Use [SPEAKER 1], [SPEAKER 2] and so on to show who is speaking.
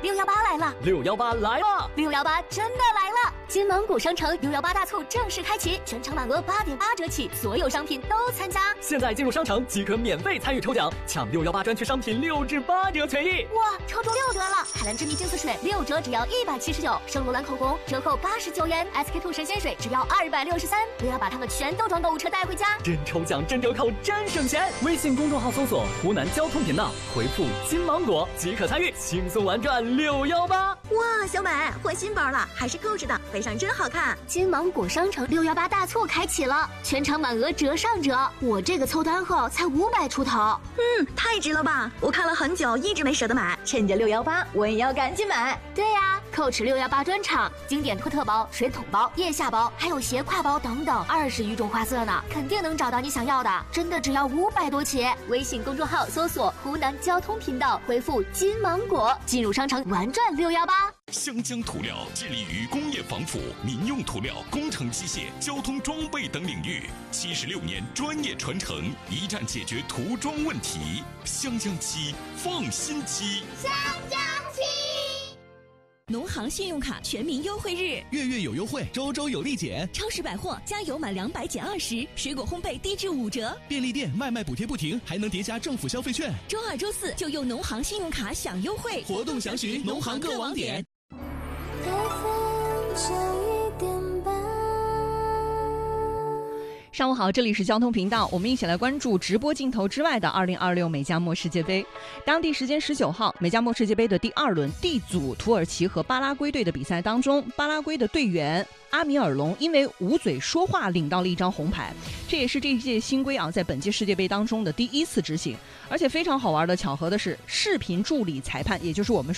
[SPEAKER 1] 618来了
[SPEAKER 2] ！618来了
[SPEAKER 1] ！618真的来了！金芒果商城618大促正式开启，全场满额8.8折起，所有商品都参加。
[SPEAKER 2] 现在进入商城即可免费参与抽奖，抢618专区商品6至8折权益。
[SPEAKER 1] 哇，抽中6得了！海蓝之谜净色水6折只要179，圣罗兰口红折扣89元，SK2神仙水只要263。我要把它们全都装购物车带回家，
[SPEAKER 2] 真抽奖真折扣真省钱！微信公众号搜索湖南交通频道，回复金芒果即可参与，轻松玩转618。
[SPEAKER 3] 哇，小美换新包了，还是购置的，背上真好看。
[SPEAKER 1] 金芒果商城618大促开启了，全场满额折上折，我这个凑单后才500出头。
[SPEAKER 3] 太值了吧！我看了很久，一直没舍得买，趁着618，我也要赶紧买。
[SPEAKER 1] 对呀，Coach 618专场，经典托特包、水桶包、腋下包，还有斜挎包等等，20余种花色呢，肯定能找到你想要的。真的只要500多起。微信公众号搜索湖南交通频道，回复金芒果，进入商城玩转618。
[SPEAKER 4] 湘江涂料致力于工业防腐、民用涂料、工程机械、交通装备等领域，76年专业传承，一站解决涂装问题。湘江漆，放心漆。
[SPEAKER 5] 湘江漆。农行信用卡全民优惠日，
[SPEAKER 6] 月月有优惠，周周有立减。
[SPEAKER 5] 超市百货加油满200减20，水果烘焙低至5折。
[SPEAKER 6] 便利店外卖补贴不停，还能叠加政府消费券。
[SPEAKER 5] 周2、周4就用农行信用卡享优惠，
[SPEAKER 6] 活动详询农行各网点。
[SPEAKER 7] 上午好，这里是交通频道，我们一起来关注直播镜头之外的2026美加墨世界杯。当地时间19号，美加墨世界杯的第2轮 D 组土耳其和巴拉圭队的比赛当中，巴拉圭的队员阿米尔龙因为捂嘴说话领到了一张红牌，这也是这一届新规在本届世界杯当中的第1次执行。而且非常好玩的巧合的是，视频助理裁判，也就是我们